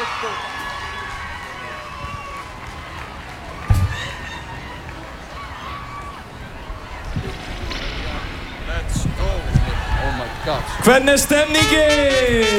Let's go. Oh my god. Hvernig er stemningin?